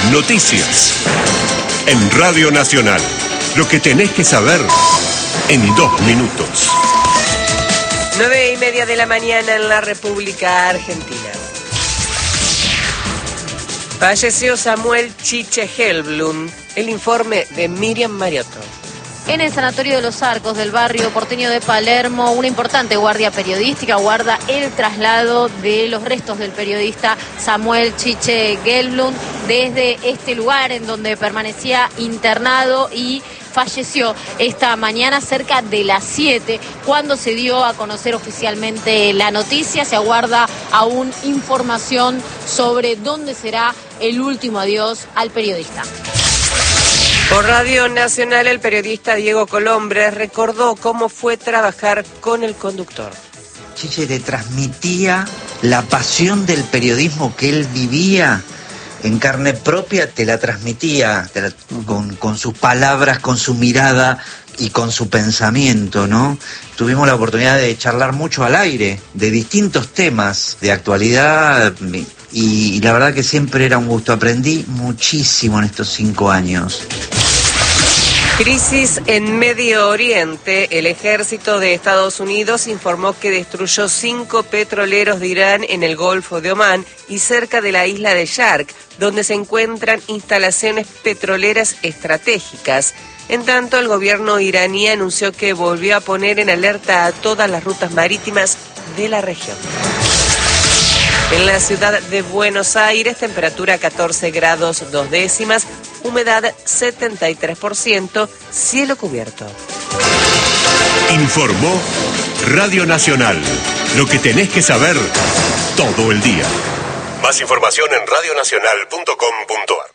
Noticias. En Radio Nacional. Lo que tenés que saber en 2 minutos. 9:30 de la mañana en la República Argentina. Falleció Samuel Chiche Helblum. El informe de Miriam Mariotto. En el Sanatorio de los Arcos del barrio porteño de Palermo, una importante guardia periodística guarda el traslado de los restos del periodista Samuel Chiche Helblum desde este lugar en donde permanecía internado y falleció esta mañana cerca de las 7, cuando se dio a conocer oficialmente la noticia. Se aguarda aún información sobre dónde será el último adiós al periodista. Por Radio Nacional, el periodista Diego Colombres recordó cómo fue trabajar con el conductor. Chiche le transmitía la pasión del periodismo que él vivía en carne propia, te la transmitía con sus palabras, con su mirada y con su pensamiento, ¿no? Tuvimos la oportunidad de charlar mucho al aire de distintos temas de actualidad y la verdad que siempre era un gusto. Aprendí muchísimo en estos 5 años. Crisis en Medio Oriente. El ejército de Estados Unidos informó que destruyó 5 petroleros de Irán en el Golfo de Omán y cerca de la isla de Shark, donde se encuentran instalaciones petroleras estratégicas. En tanto, el gobierno iraní anunció que volvió a poner en alerta a todas las rutas marítimas de la región. En la ciudad de Buenos Aires, temperatura 14 grados 2 décimas, humedad 73%, cielo cubierto. Informó Radio Nacional. Lo que tenés que saber todo el día. Más información en radionacional.com.ar.